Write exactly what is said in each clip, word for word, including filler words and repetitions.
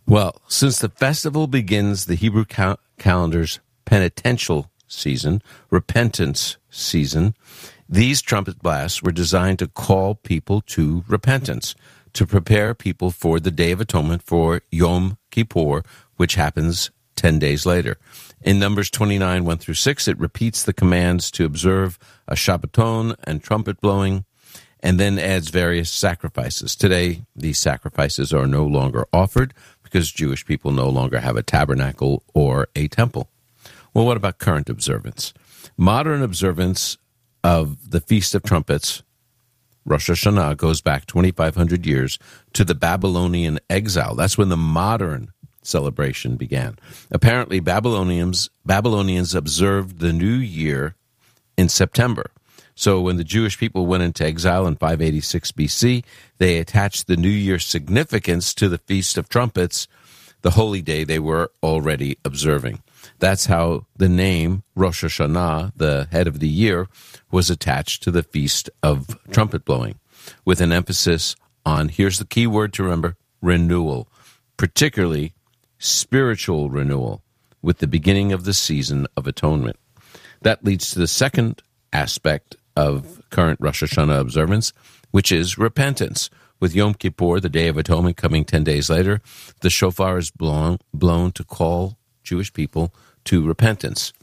Well, since the festival begins the Hebrew cal- calendar's penitential season, repentance season, these trumpet blasts were designed to call people to repentance, to prepare people for the Day of Atonement, for Yom Kippur, which happens ten days later. In Numbers twenty-nine, one through six, it repeats the commands to observe a Shabbaton and trumpet blowing, and then adds various sacrifices. Today, these sacrifices are no longer offered because Jewish people no longer have a tabernacle or a temple. Well, what about current observance? Modern observance of the Feast of Trumpets, Rosh Hashanah, goes back twenty-five hundred years to the Babylonian exile. That's when the modern celebration began. Apparently, Babylonians Babylonians observed the new year in September. So when the Jewish people went into exile in five eighty-six B C, they attached the New Year significance to the Feast of Trumpets, the holy day they were already observing. That's how the name Rosh Hashanah, the head of the year, was attached to the Feast of Trumpet Blowing, with an emphasis on, here's the key word to remember, renewal, particularly spiritual renewal, with the beginning of the season of atonement. That leads to the second aspect of current Rosh Hashanah observance, which is repentance. With Yom Kippur, the Day of Atonement, coming ten days later, the shofar is blown, blown to call Jewish people to repentance.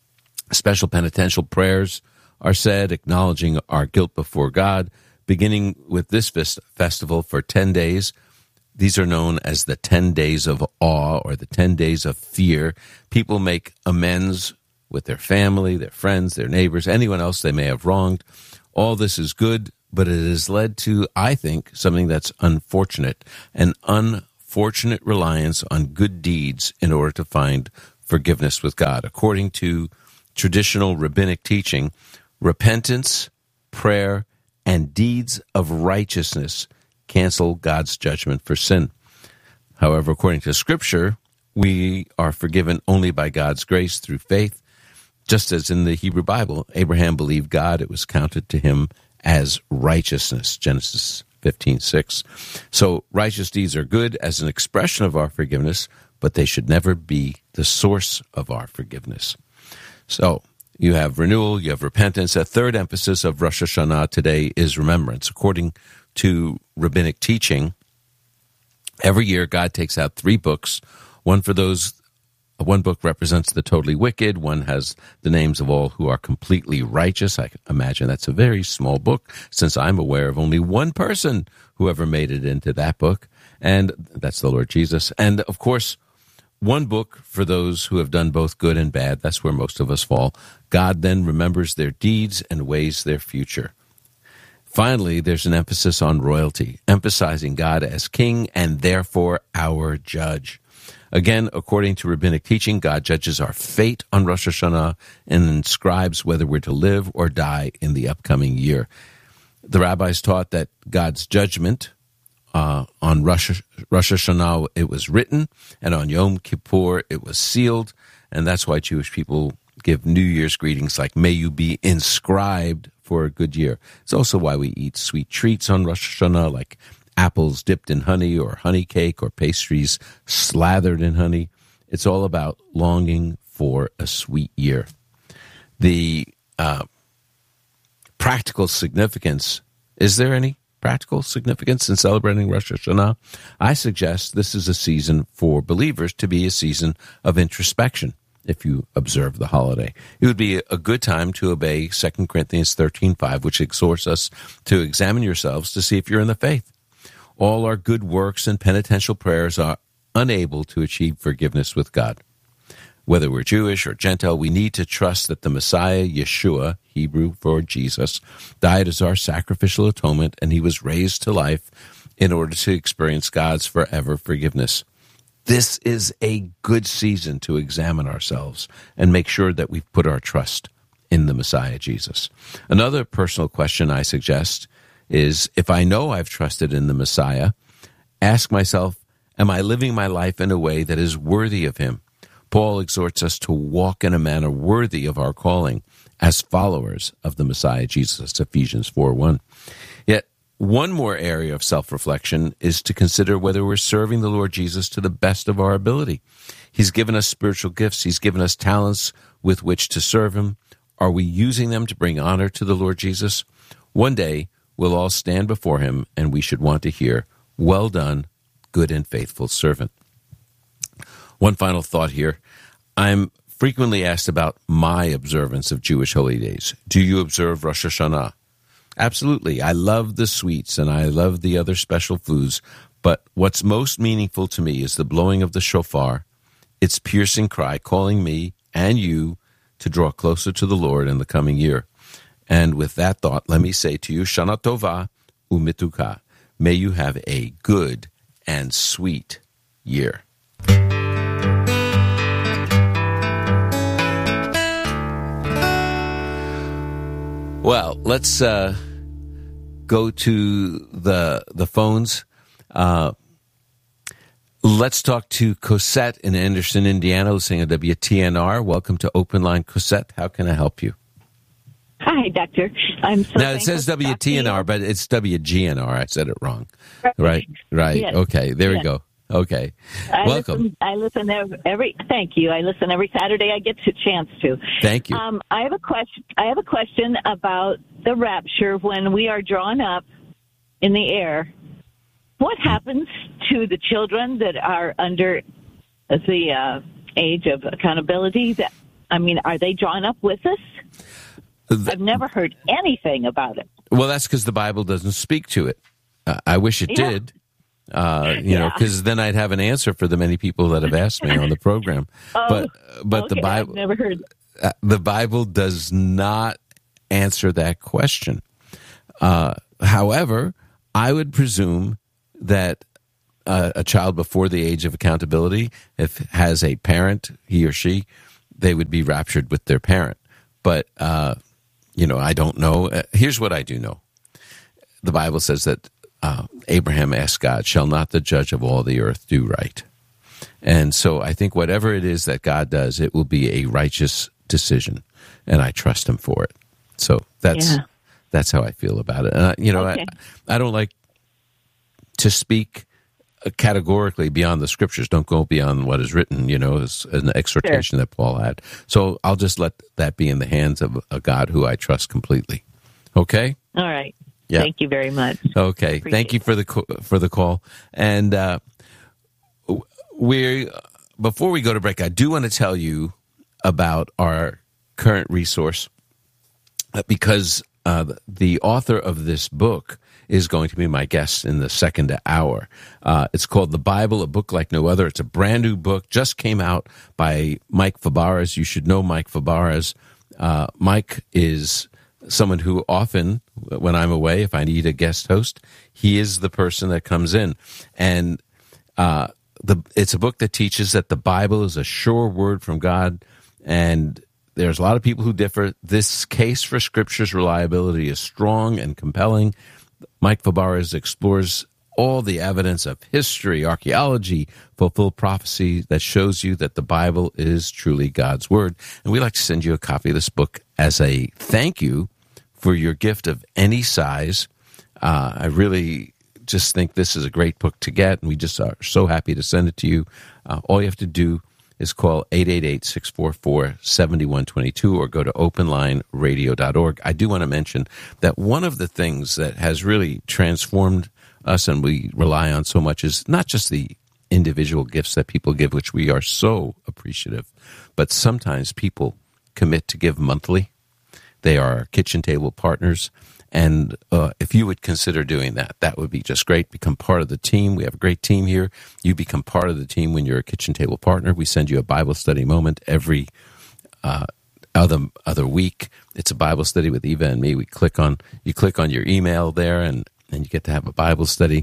Special penitential prayers are said, acknowledging our guilt before God, beginning with this fest- festival for ten days. These are known as the ten days of awe or the ten days of fear. People make amends with their family, their friends, their neighbors, anyone else they may have wronged. All this is good, but it has led to, I think, something that's unfortunate, an unfortunate reliance on good deeds in order to find forgiveness with God. According to traditional rabbinic teaching, repentance, prayer, and deeds of righteousness cancel God's judgment for sin. However, according to Scripture, we are forgiven only by God's grace through faith. Just as in the Hebrew Bible, Abraham believed God, it was counted to him as righteousness, Genesis fifteen six. So righteous deeds are good as an expression of our forgiveness, but they should never be the source of our forgiveness. So you have renewal, you have repentance. A third emphasis of Rosh Hashanah today is remembrance. According to rabbinic teaching, every year God takes out three books, one for those One book represents the totally wicked. One has the names of all who are completely righteous. I imagine that's a very small book, since I'm aware of only one person who ever made it into that book, and that's the Lord Jesus. And, of course, one book for those who have done both good and bad. That's where most of us fall. God then remembers their deeds and weighs their future. Finally, there's an emphasis on royalty, emphasizing God as king and therefore our judge. Again, according to rabbinic teaching, God judges our fate on Rosh Hashanah and inscribes whether we're to live or die in the upcoming year. The rabbis taught that God's judgment uh, on Rosh, Rosh Hashanah, it was written, and on Yom Kippur, it was sealed, and that's why Jewish people give New Year's greetings like, may you be inscribed for a good year. It's also why we eat sweet treats on Rosh Hashanah, like apples dipped in honey or honey cake or pastries slathered in honey. It's all about longing for a sweet year. The uh, practical significance, is there any practical significance in celebrating Rosh Hashanah? I suggest this is a season for believers to be a season of introspection. If you observe the holiday, it would be a good time to obey Second Corinthians thirteen five, which exhorts us to examine yourselves to see if you're in the faith. All our good works and penitential prayers are unable to achieve forgiveness with God. Whether we're Jewish or Gentile, we need to trust that the Messiah, Yeshua, Hebrew for Jesus, died as our sacrificial atonement, and he was raised to life in order to experience God's forever forgiveness. This is a good season to examine ourselves and make sure that we've put our trust in the Messiah, Jesus. Another personal question I suggest is, if I know I've trusted in the Messiah, ask myself, am I living my life in a way that is worthy of him? Paul exhorts us to walk in a manner worthy of our calling as followers of the Messiah Jesus, Ephesians four one. Yet, one more area of self-reflection is to consider whether we're serving the Lord Jesus to the best of our ability. He's given us spiritual gifts. He's given us talents with which to serve him. Are we using them to bring honor to the Lord Jesus? One day, we'll all stand before him, and we should want to hear, "Well done, good and faithful servant." One final thought here. I'm frequently asked about my observance of Jewish holy days. Do you observe Rosh Hashanah? Absolutely. I love the sweets and I love the other special foods, but what's most meaningful to me is the blowing of the shofar, its piercing cry calling me and you to draw closer to the Lord in the coming year. And with that thought, let me say to you, Shana Tova Umituka. May you have a good and sweet year. Well, let's uh, go to the the phones. Uh, let's talk to Cosette in Anderson, Indiana, listening to W T N R. Welcome to Open Line, Cosette. How can I help you? Hi, Doctor. I'm so now it says W T N R, but it's W G N R. I said it wrong. Right, right. right. Yes. Okay, there yes. we go. Okay, I welcome. Listen, I listen every, every. Thank you. I listen every Saturday. I get a chance to. Thank you. Um, I have a question. I have a question about the rapture when we are drawn up in the air. What happens to the children that are under the uh, age of accountability? That I mean, are they drawn up with us? The, I've never heard anything about it. Well, that's because the Bible doesn't speak to it. Uh, I wish it yeah. did. Uh, you yeah. know, because then I'd have an answer for the many people that have asked me on the program. oh, but but okay. the Bible, I've never heard. Uh, the Bible does not answer that question. Uh, however, I would presume that uh, a child before the age of accountability, if has a parent, he or she, they would be raptured with their parent. But uh, you know, I don't know. Uh, here's what I do know: the Bible says that. Uh, Abraham asked God, "Shall not the judge of all the earth do right?" And so I think whatever it is that God does, it will be a righteous decision, and I trust him for it. So that's yeah. that's how I feel about it. Uh, you know, okay. I, I don't like to speak categorically beyond the scriptures. Don't go beyond what is written, you know, as an exhortation sure. that Paul had. So I'll just let that be in the hands of a God who I trust completely. Okay? All right. Yeah. Thank you very much. Okay. Appreciate Thank you for the for the call. And uh, we before we go to break, I do want to tell you about our current resource because uh, the author of this book is going to be my guest in the second hour. Uh, it's called The Bible, a book like no other. It's a brand new book, just came out by Mike Fabarez. You should know Mike Fabarez. Uh, Mike is someone who often, when I'm away, if I need a guest host, he is the person that comes in. And uh, the it's a book that teaches that the Bible is a sure word from God, and there's a lot of people who differ. This case for Scripture's reliability is strong and compelling. Mike Fabarez explores all the evidence of history, archaeology, fulfilled prophecy that shows you that the Bible is truly God's Word. And we'd like to send you a copy of this book as a thank you for your gift of any size. Uh, I really just think this is a great book to get, and we just are so happy to send it to you. Uh, all you have to do is call eight eight eight, six four four, seven one two two or go to open line radio dot org. I do want to mention that one of the things that has really transformed us and we rely on so much is not just the individual gifts that people give, which we are so appreciative, but sometimes people commit to give monthly. They are our kitchen table partners. And uh, if you would consider doing that, that would be just great. Become part of the team. We have a great team here. You become part of the team when you're a kitchen table partner. We send you a Bible study moment every uh, other other week. It's a Bible study with Eva and me. We click on you click on your email there, and, and you get to have a Bible study.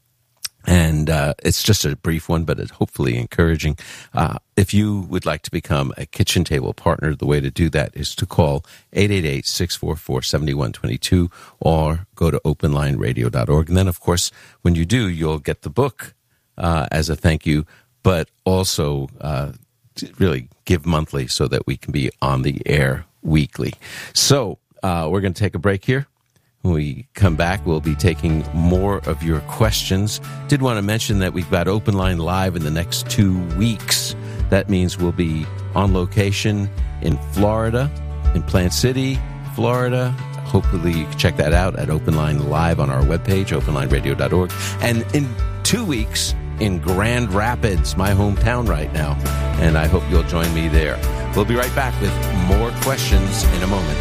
And uh, it's just a brief one, but it's hopefully encouraging. Uh, if you would like to become a kitchen table partner, the way to do that is to call eight eight eight, six four four, seven one two two or go to open line radio dot org. And then, of course, when you do, you'll get the book uh, as a thank you, but also uh, really give monthly so that we can be on the air weekly. So uh, we're going to take a break here. When we come back, we'll be taking more of your questions. Did want to mention that we've got Open Line Live in the next two weeks. That means we'll be on location in Florida, in Plant City, Florida. Hopefully you can check that out at Open Line Live on our webpage, open line radio dot org. And in two weeks in Grand Rapids, my hometown right now. And I hope you'll join me there. We'll be right back with more questions in a moment.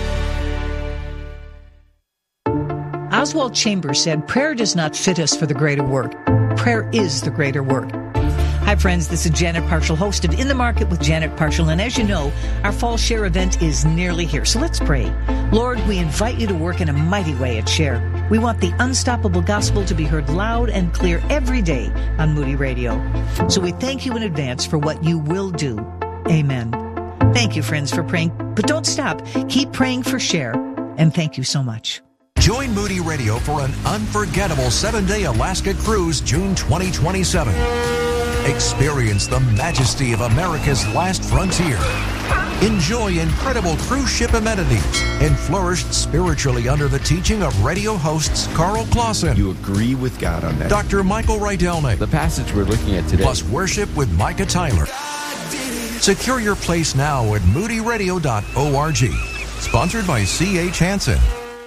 Oswald Chambers said, prayer does not fit us for the greater work. Prayer is the greater work. Hi, friends. This is Janet Parshall, host of In the Market with Janet Parshall. And as you know, our Fall Share event is nearly here. So let's pray. Lord, we invite you to work in a mighty way at Share. We want the unstoppable gospel to be heard loud and clear every day on Moody Radio. So we thank you in advance for what you will do. Amen. Thank you, friends, for praying. But don't stop. Keep praying for Share. And thank you so much. Join Moody Radio for an unforgettable seven-day Alaska cruise June twenty twenty-seven. Experience the majesty of America's last frontier. Enjoy incredible cruise ship amenities and flourish spiritually under the teaching of radio hosts Carl Clausen. You agree with God on that. Doctor Michael Rydelnik. The passage we're looking at today. Plus worship with Micah Tyler. Secure your place now at moody radio dot org. Sponsored by C H Hansen.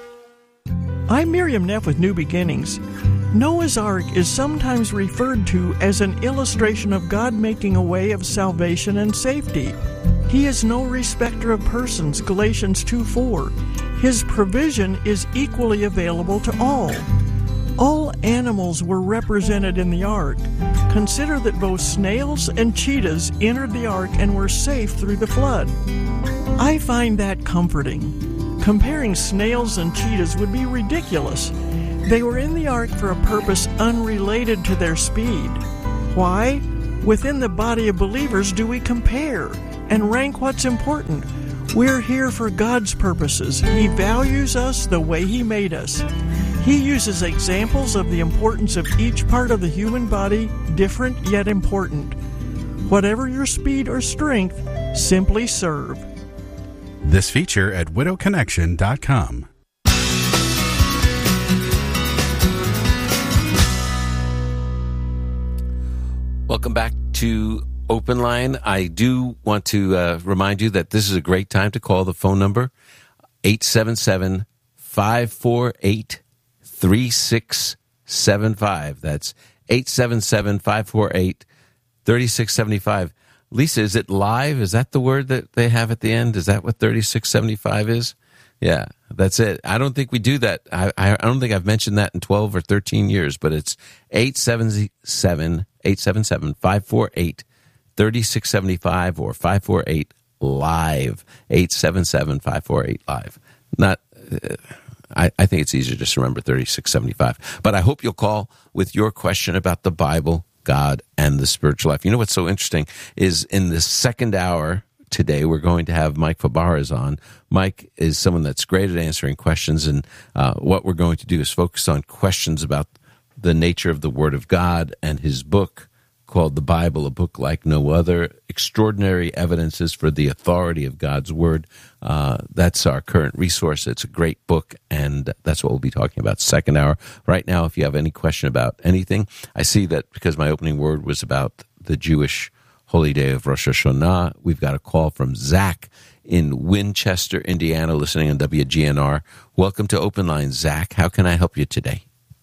I'm Miriam Neff with New Beginnings. Noah's Ark is sometimes referred to as an illustration of God making a way of salvation and safety. He is no respecter of persons, Galatians two four. His provision is equally available to all. All animals were represented in the ark. Consider that both snails and cheetahs entered the ark and were safe through the flood. I find that comforting. Comparing snails and cheetahs would be ridiculous. They were in the ark for a purpose unrelated to their speed. Why? Within the body of believers do we compare and rank what's important. We're here for God's purposes. He values us the way He made us. He uses examples of the importance of each part of the human body, different yet important. Whatever your speed or strength, simply serve. This feature at widow connection dot com. Welcome back to Open Line. I do want to uh, remind you that this is a great time to call the phone number, eight seven seven, five four eight, three six seven five. That's eight seven seven, five four eight, three six seven five. Lisa, is it live? Is that the word that they have at the end? Is that what thirty-six seventy-five is? Yeah, that's it. I don't think we do that. I, I don't think I've mentioned that in twelve or thirteen years, but it's eight seven seven, eight seven seven, five four eight, three six seven five or five four eight, live, eight seven seven, five four eight, live. Not, uh, I, I think it's easier just to remember thirty-six seventy-five. But I hope you'll call with your question about the Bible, God, and the spiritual life. You know what's so interesting is in the second hour today, we're going to have Mike Fabarez on. Mike is someone that's great at answering questions, and uh, what we're going to do is focus on questions about the nature of the Word of God and his book called The Bible, a book like no other, extraordinary evidences for the authority of God's Word. Uh, that's our current resource. It's a great book, and that's what we'll be talking about second hour. Right now, if you have any question about anything, I see that because my opening word was about the Jewish holy day of Rosh Hashanah, we've got a call from Zach in Winchester, Indiana, listening on W G N R. Welcome to Open Line, Zach. How can I help you today?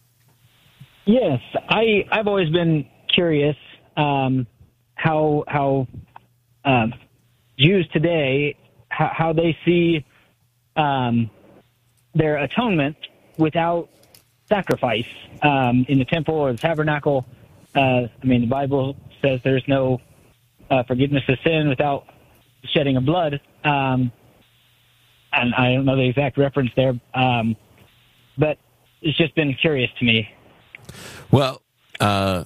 Yes, I, I've always been curious um, how how uh, Jews today, how, how they see um, their atonement without sacrifice um, in the temple or the tabernacle. Uh, I mean, the Bible says there's no uh, forgiveness of sin without shedding of blood. Um, and I don't know the exact reference there, um, but it's just been curious to me. Well, uh,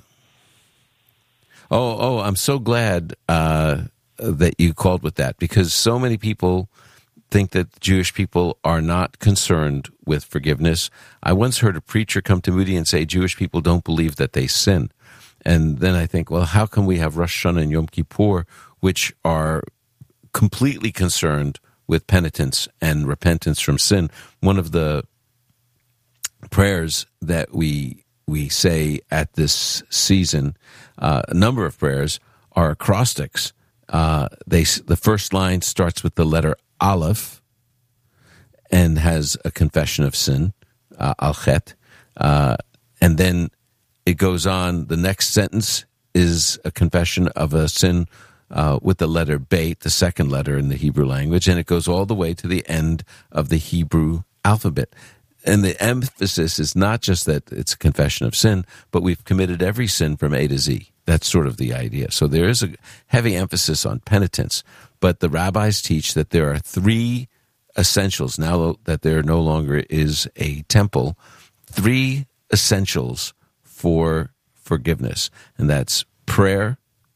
oh, oh, I'm so glad uh, that you called with that, because so many people think that Jewish people are not concerned with forgiveness. I once heard a preacher come to Moody and say Jewish people don't believe that they sin. And then I think, well, how can we have Rosh Hashanah and Yom Kippur, which are completely concerned with penitence and repentance from sin? One of the prayers that we we say at this season, uh, a number of prayers are acrostics. Uh, they the first line starts with the letter Aleph and has a confession of sin, uh, Al-Chet, uh, and then it goes on. The next sentence is a confession of a sin uh, with the letter Beit, the second letter in the Hebrew language, and it goes all the way to the end of the Hebrew alphabet. And the emphasis is not just that it's a confession of sin, but we've committed every sin from A to Z. That's sort of the idea. So there is a heavy emphasis on penitence, but the rabbis teach that there are three essentials, now that there no longer is a temple, three essentials for forgiveness, and that's prayer,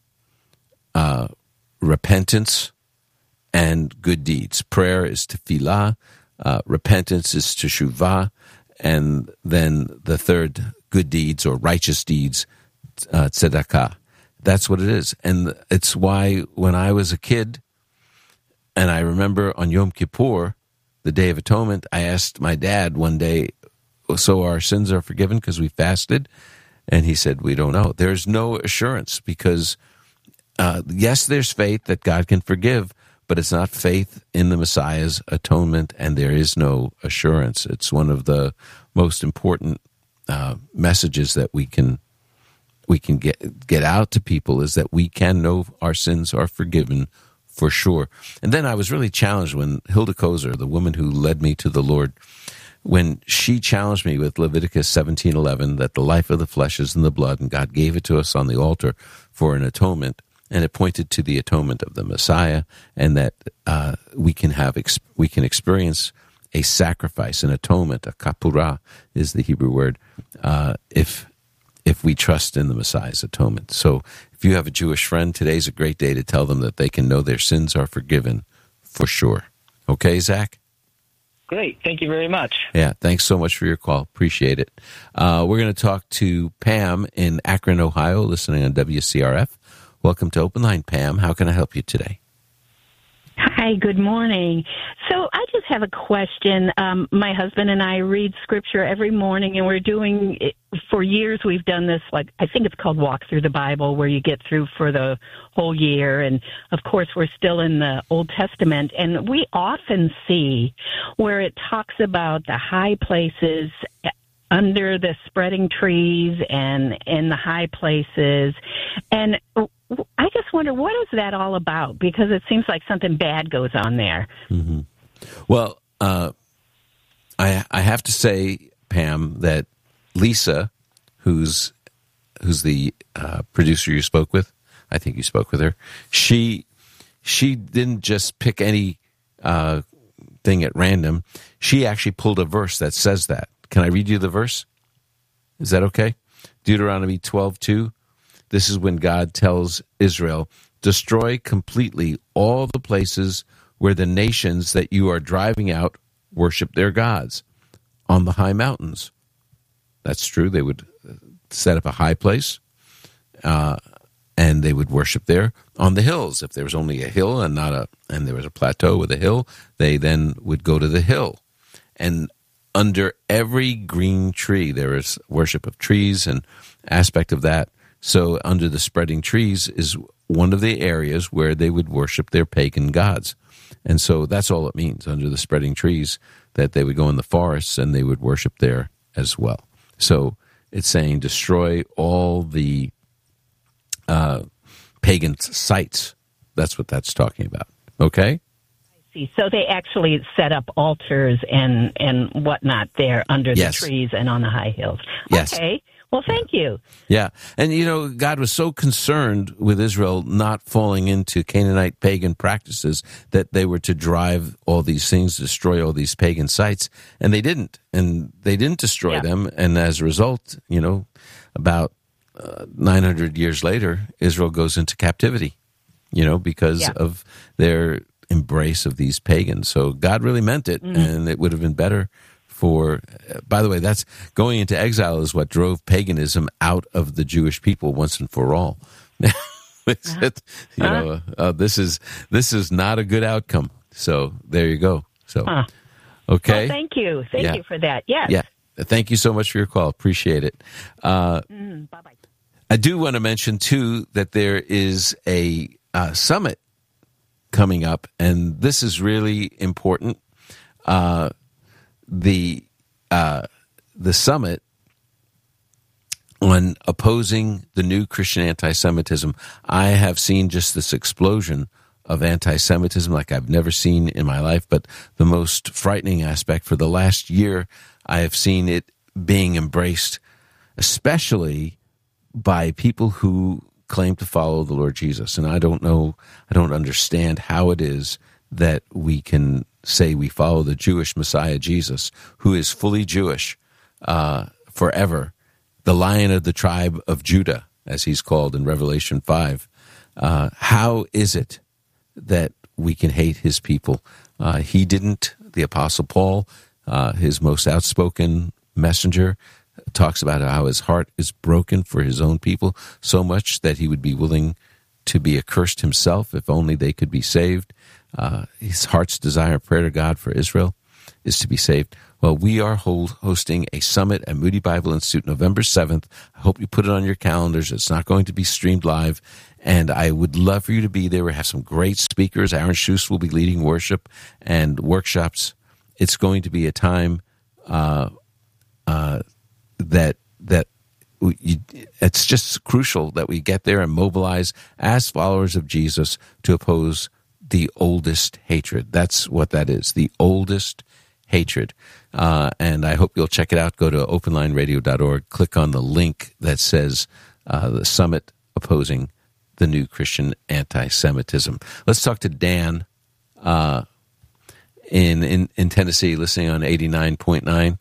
uh, repentance, and good deeds. Prayer is tefillah, uh, repentance is teshuvah, and then the third, good deeds or righteous deeds, uh, tzedakah. That's what it is. And it's why when I was a kid, and I remember on Yom Kippur, the Day of Atonement, I asked my dad one day, so our sins are forgiven because we fasted? And he said, we don't know. There's no assurance because, uh, yes, there's faith that God can forgive, but it's not faith in the Messiah's atonement, and there is no assurance. It's one of the most important uh, messages that we can we can get get out to people is that we can know our sins are forgiven for sure. And then I was really challenged when Hilda Kozer, the woman who led me to the Lord, when she challenged me with Leviticus seventeen eleven, that the life of the flesh is in the blood, and God gave it to us on the altar for an atonement, and it pointed to the atonement of the Messiah, and that uh, we can have we can experience a sacrifice, an atonement, a kapurah is the Hebrew word, uh, if if we trust in the Messiah's atonement. So if you have a Jewish friend, today's a great day to tell them that they can know their sins are forgiven for sure. Okay, Zach? Great. Thank you very much. Yeah, thanks so much for your call. Appreciate it. Uh, we're going to talk to Pam in Akron, Ohio, listening on W C R F. Welcome to Open Line, Pam. How can I help you today? Hi, good morning. So I just have a question. Um, my husband and I read Scripture every morning, and we're doing it, for years we've done this, like, I think it's called Walk Through the Bible, where you get through for the whole year. And, of course, we're still in the Old Testament, and we often see where it talks about the high places under the spreading trees and in the high places. And I just wonder, what is that all about? Because it seems like something bad goes on there. Mm-hmm. Well, uh, I I have to say, Pam, that Lisa, who's who's the uh, producer you spoke with, I think you spoke with her. She she didn't just pick any uh, thing at random. She actually pulled a verse that says that. Can I read you the verse? Is that okay? Deuteronomy twelve two. This is when God tells Israel, destroy completely all the places where the nations that you are driving out worship their gods on the high mountains. That's true. They would set up a high place, uh, and they would worship there. On the hills, if there was only a hill and not a, and there was a plateau with a hill, they then would go to the hill. And under every green tree, there is worship of trees and aspect of that. So under the spreading trees is one of the areas where they would worship their pagan gods. And so that's all it means, under the spreading trees, that they would go in the forests and they would worship there as well. So it's saying destroy all the uh, pagan sites. That's what that's talking about. Okay? So they actually set up altars and, and whatnot there under yes. the trees and on the high hills. Yes. Okay. Well, thank you. Yeah. And, you know, God was so concerned with Israel not falling into Canaanite pagan practices that they were to drive all these things, destroy all these pagan sites. And they didn't. And they didn't destroy yeah. them. And as a result, you know, about uh, nine hundred years later, Israel goes into captivity, you know, because yeah. of their embrace of these pagans. So God really meant it, mm-hmm. and it would have been better for, uh, by the way, that's going into exile is what drove paganism out of the Jewish people once and for all. uh-huh. You know, uh, this is this is not a good outcome. So there you go. So huh. okay. Well, thank you. Thank yeah. you for that. Yes. Yeah. Thank you so much for your call. Appreciate it. Uh, Mm, bye-bye. I do want to mention, too, that there is a uh, summit coming up, and this is really important. Uh, the uh, the summit on opposing the new Christian anti-Semitism. I have seen just this explosion of anti-Semitism like I've never seen in my life, but the most frightening aspect, for the last year, I have seen it being embraced, especially by people who claim to follow the Lord Jesus. And I don't know, I don't understand how it is that we can say we follow the Jewish Messiah Jesus, who is fully Jewish uh, forever, the Lion of the tribe of Judah, as he's called in Revelation five. Uh, how is it that we can hate his people? Uh, he didn't. The Apostle Paul, uh, his most outspoken messenger, talks about how his heart is broken for his own people, so much that he would be willing to be accursed himself if only they could be saved. Uh, his heart's desire, prayer to God for Israel is to be saved. Well, we are hold, hosting a summit at Moody Bible Institute November seventh. I hope you put it on your calendars. It's not going to be streamed live, and I would love for you to be there. We have some great speakers. Aaron Schuss will be leading worship and workshops. It's going to be a time uh, uh, that that we, you, it's just crucial that we get there and mobilize as followers of Jesus to oppose the oldest hatred. That's what that is, the oldest hatred. Uh, and I hope you'll check it out. Go to open line radio dot org, click on the link that says uh, the summit opposing the new Christian anti-Semitism. Let's talk to Dan uh, in, in in Tennessee, listening on eighty-nine point nine.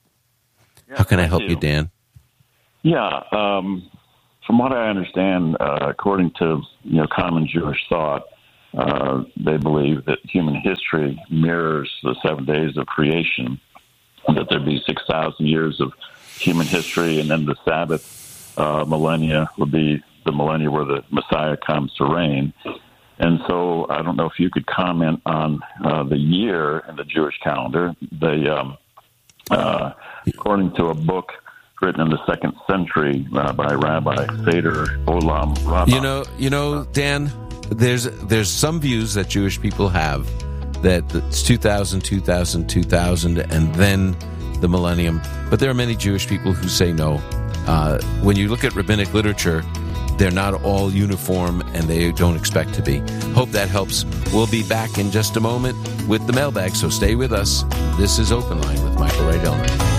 Yeah, How can I help you. you, Dan? Yeah, um, from what I understand, uh, according to you know common Jewish thought, uh, they believe that human history mirrors the seven days of creation, that there'd be six thousand years of human history, and then the Sabbath uh, millennia would be the millennia where the Messiah comes to reign. And so I don't know if you could comment on uh, the year in the Jewish calendar. They, um, uh, according to a book written in the second century uh, by Rabbi Seder Olam Rabbah. You know, you know, Dan, there's there's some views that Jewish people have that it's two thousand, two thousand, two thousand, and then the millennium. But there are many Jewish people who say no. Uh, when you look at rabbinic literature, they're not all uniform, and they don't expect to be. Hope that helps. We'll be back in just a moment with the mailbag, so stay with us. This is Open Line with Michael Rydelner.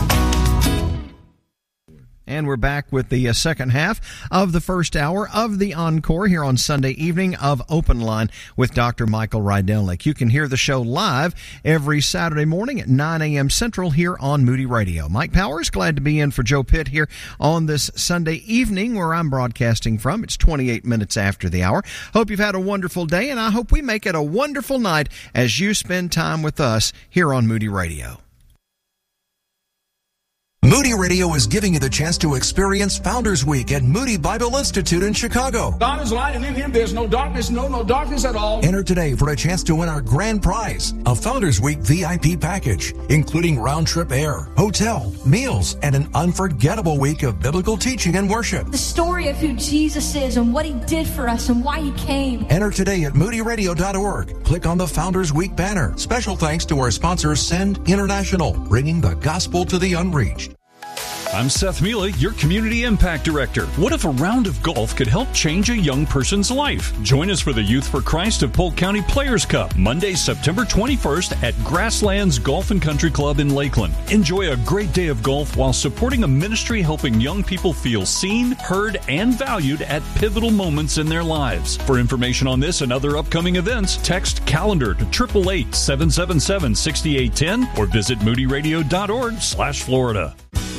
And we're back with the uh, second half of the first hour of the Encore here on Sunday evening of Open Line with Doctor Michael Rydelnik. You can hear the show live every Saturday morning at nine a.m. Central here on Moody Radio. Mike Powers, glad to be in for Joe Pitt here on this Sunday evening where I'm broadcasting from. It's twenty-eight minutes after the hour. Hope you've had a wonderful day, and I hope we make it a wonderful night as you spend time with us here on Moody Radio. Moody Radio is giving you the chance to experience Founders Week at Moody Bible Institute in Chicago. God is light, and in him there's no darkness, no, no darkness at all. Enter today for a chance to win our grand prize, a Founders Week V I P package, including round-trip air, hotel, meals, and an unforgettable week of biblical teaching and worship. The story of who Jesus is and what he did for us and why he came. Enter today at moody radio dot org. Click on the Founders Week banner. Special thanks to our sponsor, Send International, bringing the gospel to the unreached. I'm Seth Mila, your Community Impact Director. What if a round of golf could help change a young person's life? Join us for the Youth for Christ of Polk County Players Cup, Monday, September twenty-first at Grasslands Golf and Country Club in Lakeland. Enjoy a great day of golf while supporting a ministry helping young people feel seen, heard, and valued at pivotal moments in their lives. For information on this and other upcoming events, text calendar to eight eight eight, seven seven seven, six eight one zero or visit moody radio dot org slash Florida.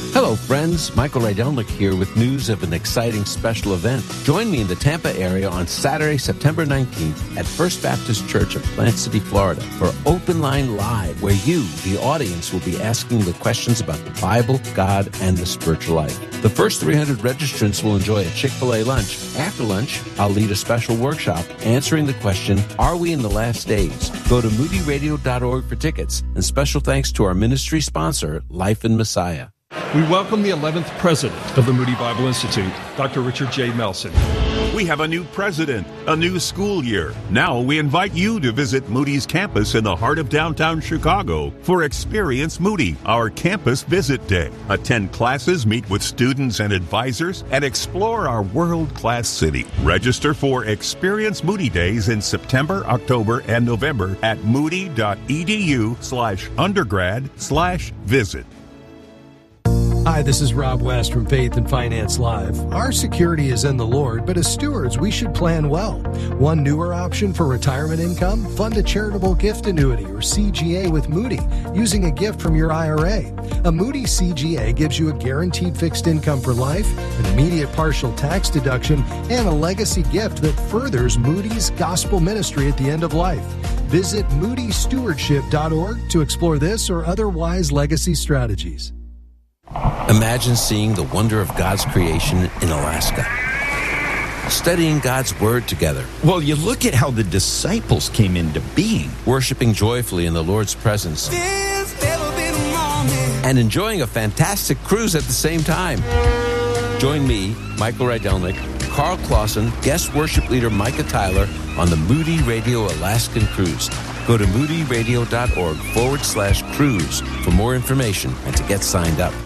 Hello, friends. Michael Rydelnik here with news of an exciting special event. Join me in the Tampa area on Saturday, September nineteenth at First Baptist Church of Plant City, Florida for Open Line Live, where you, the audience, will be asking the questions about the Bible, God, and the spiritual life. The first three hundred registrants will enjoy a Chick-fil-A lunch. After lunch, I'll lead a special workshop answering the question, are we in the last days? Go to moody radio dot org for tickets. And special thanks to our ministry sponsor, Life in Messiah. We welcome the eleventh president of the Moody Bible Institute, Doctor Richard J. Melson. We have a new president, a new school year. Now we invite you to visit Moody's campus in the heart of downtown Chicago for Experience Moody, our campus visit day. Attend classes, meet with students and advisors, and explore our world-class city. Register for Experience Moody Days in September, October, and November at moody.edu slash undergrad slash visit. Hi, this is Rob West from Faith and Finance Live. Our security is in the Lord, but as stewards, we should plan well. One newer option for retirement income, fund a charitable gift annuity or C G A with Moody using a gift from your I R A. A Moody C G A gives you a guaranteed fixed income for life, an immediate partial tax deduction, and a legacy gift that furthers Moody's gospel ministry at the end of life. Visit moody stewardship dot org to explore this or other wise legacy strategies. Imagine seeing the wonder of God's creation in Alaska. Studying God's Word together. Well, you look at how the disciples came into being. Worshiping joyfully in the Lord's presence. And enjoying a fantastic cruise at the same time. Join me, Michael Rydelnik, Carl Clausen, guest worship leader Micah Tyler on the Moody Radio Alaskan Cruise. Go to moody radio dot org forward slash cruise for more information and to get signed up.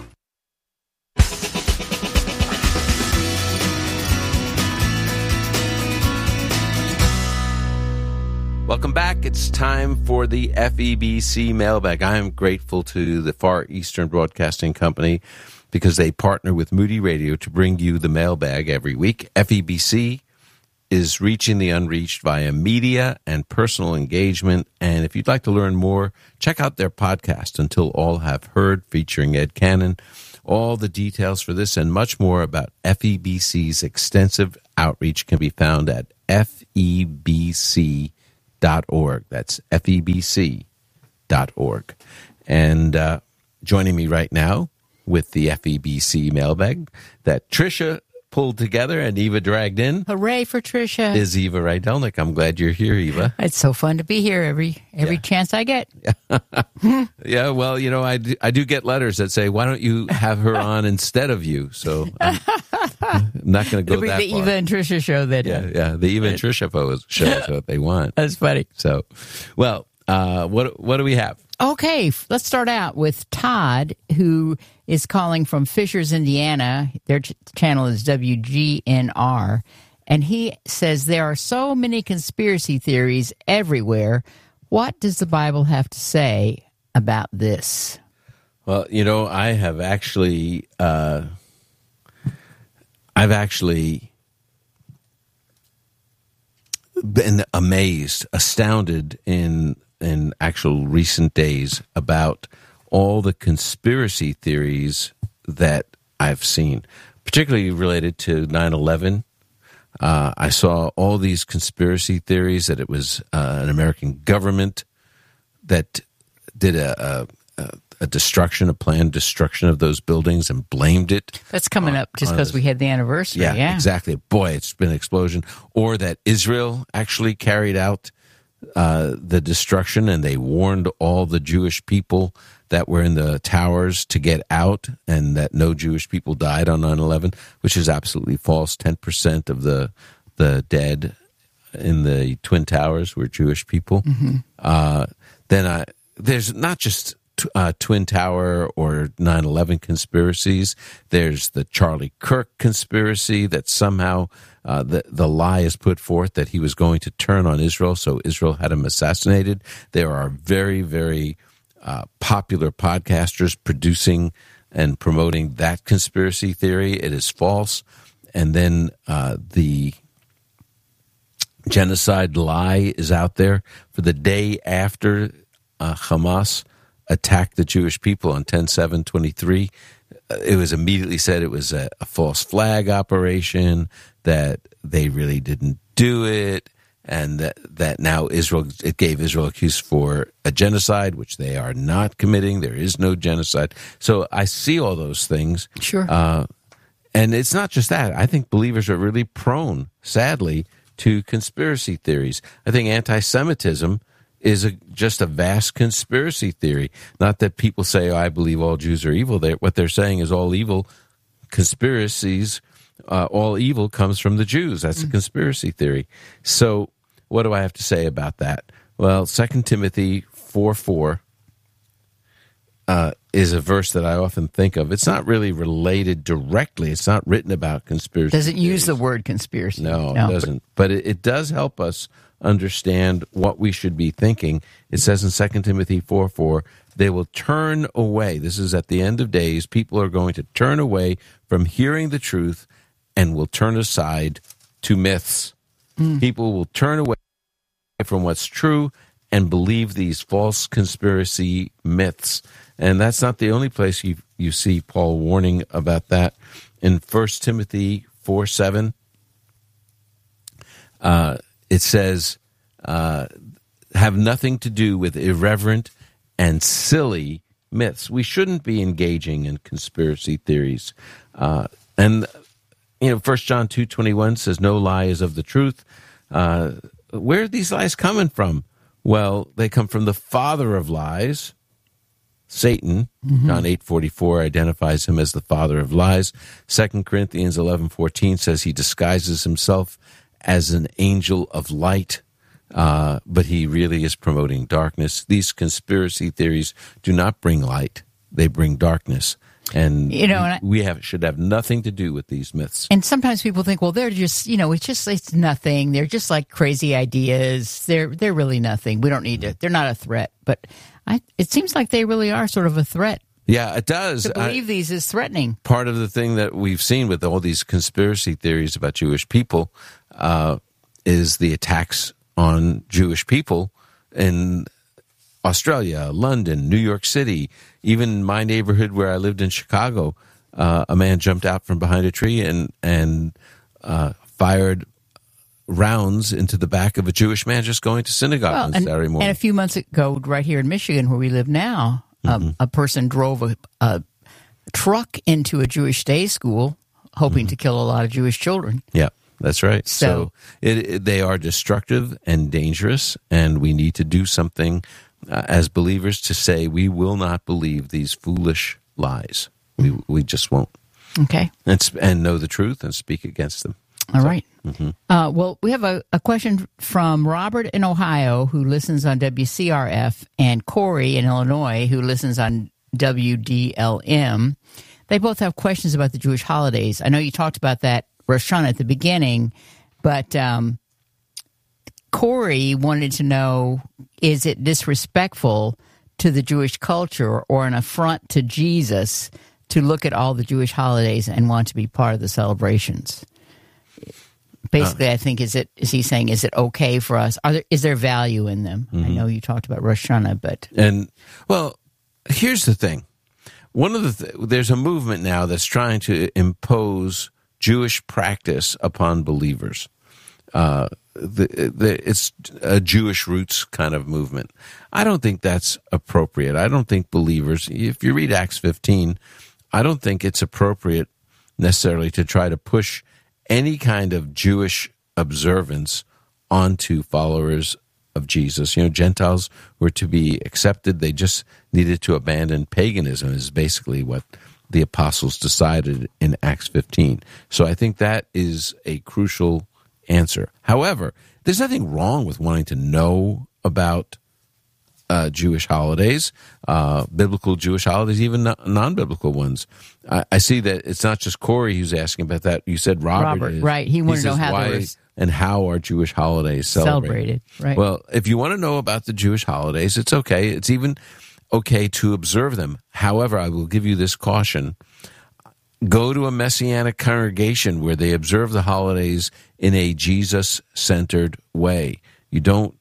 Welcome back. It's time for the F E B C mailbag. I am grateful to the Far Eastern Broadcasting Company because they partner with Moody Radio to bring you the mailbag every week. F E B C is reaching the unreached via media and personal engagement. And if you'd like to learn more, check out their podcast, Until All Have Heard, featuring Ed Cannon. All the details for this and much more about F E B C's extensive outreach can be found at F E B C dot org. That's F E B C dot org. And uh, joining me right now with the F E B C mailbag that Tricia pulled together and Eva dragged in. Hooray for Tricia. Is Eva Rydelnik. I'm glad you're here, Eva. It's so fun to be here every every yeah. chance I get. Yeah, well, you know, I do, I do get letters that say, why don't you have her on instead of you? So I'm, I'm not going to go It'll that be the far. Eva and Tricia show then. Yeah, yeah, the Eva and Tricia show is what they want. That's funny. So, well, uh, what what do we have? Okay, let's start out with Todd, who is calling from Fishers, Indiana. Their ch- channel is W G N R. And he says there are so many conspiracy theories everywhere. What does the Bible have to say about this? Well, you know, I have actually, uh, I've actually been amazed, astounded in in actual recent days about all the conspiracy theories that I've seen, particularly related to nine eleven. Uh, I saw all these conspiracy theories that it was uh, an American government that did a, a, a destruction, a planned destruction of those buildings and blamed it. That's coming on, up just because we had the anniversary. Yeah, yeah, exactly. Boy, it's been an explosion. Or that Israel actually carried out uh, the destruction and they warned all the Jewish people that were in the towers to get out and that no Jewish people died on nine eleven, which is absolutely false. ten percent of the the dead in the Twin Towers were Jewish people. Mm-hmm. Uh, then I, there's not just t- uh, Twin Tower or nine eleven conspiracies. There's the Charlie Kirk conspiracy that somehow uh, the, the lie is put forth that he was going to turn on Israel, so Israel had him assassinated. There are very, very Uh, popular podcasters producing and promoting that conspiracy theory. It is false. And then uh, the genocide lie is out there for the day after uh, Hamas attacked the Jewish people on ten seven twenty-three. it was immediately said it was a, a false flag operation, that they really didn't do it, and that, that now Israel, it gave Israel excuse for a genocide, which they are not committing. There is no genocide. So I see all those things. Sure. Uh, and it's not just that. I think believers are really prone, sadly, to conspiracy theories. I think anti-Semitism is a, just a vast conspiracy theory. Not that people say, oh, I believe all Jews are evil. They, what they're saying is all evil conspiracies, uh, all evil comes from the Jews. That's mm. a conspiracy theory. So what do I have to say about that? Well, Second Timothy four four uh, is a verse that I often think of. It's not really related directly. It's not written about conspiracy Does it theories. use the word conspiracy? No, no. it doesn't. But it, it does help us understand what we should be thinking. It says in Second Timothy four four, they will turn away. This is at the end of days. People are going to turn away from hearing the truth and will turn aside to myths. Mm. People will turn away from what's true and believe these false conspiracy myths. And that's not the only place you you see Paul warning about that. In First Timothy four seven, uh, it says, uh, have nothing to do with irreverent and silly myths. We shouldn't be engaging in conspiracy theories. Uh, and, you know, First John two twenty-one says, no lie is of the truth. Uh, where are these lies coming from? Well, they come from the father of lies, Satan. Mm-hmm. John eight forty-four identifies him as the father of lies. Second Corinthians eleven fourteen says he disguises himself as an angel of light, uh, but he really is promoting darkness. These conspiracy theories do not bring light; they bring darkness, and you know, and I, we have should have nothing to do with these myths. And sometimes people think, well, they're just, you know, it's just it's nothing. They're just like crazy ideas. They're they're really nothing. We don't need to. They're not a threat, but I, it seems like they really are sort of a threat. Yeah, it does. To believe I, these is threatening. Part of the thing that we've seen with all these conspiracy theories about Jewish people uh, is the attacks on Jewish people in Australia, London, New York City, even my neighborhood where I lived in Chicago. Uh, a man jumped out from behind a tree and and uh, fired rounds into the back of a Jewish man just going to synagogue well, on and, Saturday morning. And a few months ago, right here in Michigan, where we live now, mm-hmm. um, a person drove a, a truck into a Jewish day school, hoping mm-hmm. to kill a lot of Jewish children. Yeah, that's right. So, so it, it, they are destructive and dangerous, and we need to do something uh, as believers to say we will not believe these foolish lies. We we just won't. Okay. And, and know the truth and speak against them. All so, right. Mm-hmm. Uh, well, we have a, a question from Robert in Ohio, who listens on W C R F, and Corey in Illinois, who listens on W D L M. They both have questions about the Jewish holidays. I know you talked about that Rosh Hashanah at the beginning, but um, Corey wanted to know, is it disrespectful to the Jewish culture or an affront to Jesus to look at all the Jewish holidays and want to be part of the celebrations? Basically, uh, I think, is it is he saying, is it okay for us? Are there, is there value in them? Mm-hmm. I know you talked about Rosh Hashanah, but... And, well, here's the thing. One of the th- there's a movement now that's trying to impose Jewish practice upon believers. Uh, the, the, it's a Jewish roots kind of movement. I don't think that's appropriate. I don't think believers, if you read Acts fifteen, I don't think it's appropriate necessarily to try to push any kind of Jewish observance onto followers of Jesus. You know, Gentiles were to be accepted. They just needed to abandon paganism is basically what the apostles decided in Acts fifteen. So I think that is a crucial answer. However, there's nothing wrong with wanting to know about uh, Jewish holidays, uh, biblical Jewish holidays, even non-biblical ones. I, I see that it's not just Corey who's asking about that. You said Robert, Robert is. Right. He wanted to know how why there was and how are Jewish holidays celebrated. celebrated. Right. Well, if you want to know about the Jewish holidays, it's okay. It's even okay to observe them. However, I will give you this caution. Go to a Messianic congregation where they observe the holidays in a Jesus-centered way. You don't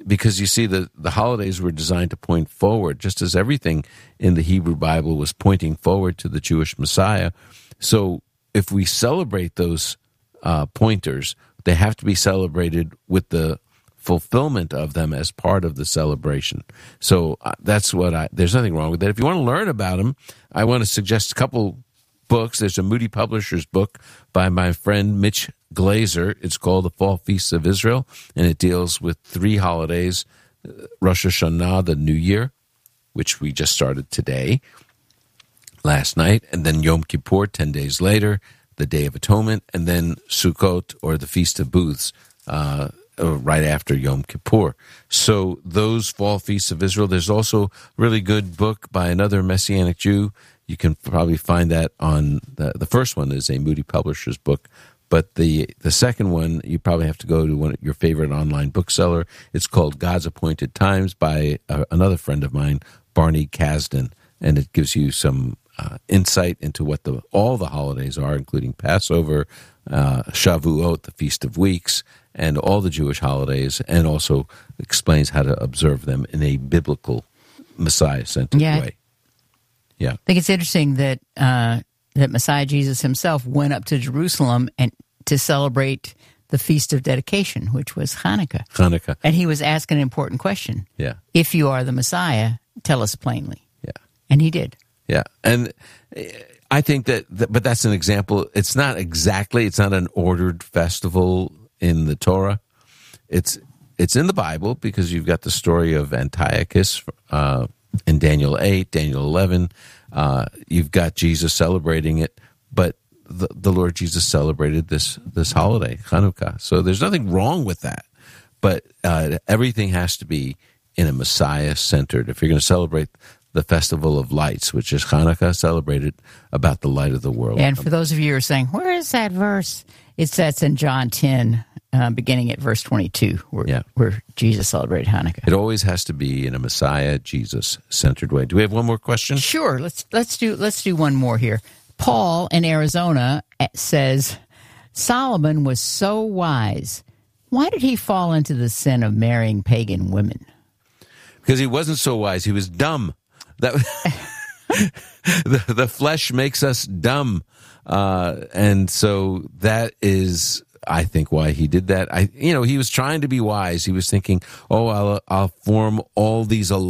because you see, the, the holidays were designed to point forward, just as everything in the Hebrew Bible was pointing forward to the Jewish Messiah. So if we celebrate those uh, pointers, they have to be celebrated with the fulfillment of them as part of the celebration. So uh, that's what I, there's nothing wrong with that. If you want to learn about them, I want to suggest a couple books. There's a Moody Publishers book by my friend Mitch Glazer. It's called The Fall Feasts of Israel, and it deals with three holidays: Rosh Hashanah, the New Year, which we just started today, last night, and then Yom Kippur, ten days later, the Day of Atonement, and then Sukkot, or the Feast of Booths, uh, right after Yom Kippur. So those fall feasts of Israel. There's also a really good book by another Messianic Jew. You can probably find that on the, the first one is a Moody Publishers book, but the the second one you probably have to go to one of your favorite online bookseller. It's called God's Appointed Times by uh, another friend of mine, Barney Kasdan, and it gives you some uh, insight into what the all the holidays are, including Passover, uh, Shavuot, the Feast of Weeks, and all the Jewish holidays, and also explains how to observe them in a biblical, Messiah-centered yeah. way. Yeah, I think it's interesting that uh, that Messiah Jesus himself went up to Jerusalem and to celebrate the Feast of Dedication, which was Hanukkah. Hanukkah. And he was asking an important question. Yeah. If you are the Messiah, tell us plainly. Yeah. And he did. Yeah. And I think that, that, but that's an example. It's not exactly, it's not an ordered festival in the Torah. It's it's in the Bible because you've got the story of Antiochus uh, in Daniel eight, Daniel eleven. Uh, you've got Jesus celebrating it, but the, the Lord Jesus celebrated this this holiday, Hanukkah. So there's nothing wrong with that. But uh, everything has to be in a Messiah-centered. If you're going to celebrate the Festival of Lights, which is Hanukkah, celebrated about the light of the world. And for those of you who are saying, where is that verse? It's that's in John ten, uh, beginning at verse twenty-two, where, yeah. where Jesus celebrated Hanukkah. It always has to be in a Messiah, Jesus-centered way. Do we have one more question? Sure. Let's let's do let's do one more here. Paul in Arizona says, Solomon was so wise. Why did he fall into the sin of marrying pagan women? Because he wasn't so wise. He was dumb. That the, the flesh makes us dumb. Uh, and so that is, I think, why he did that. I, you know, he was trying to be wise. He was thinking, oh, I'll, I'll form all these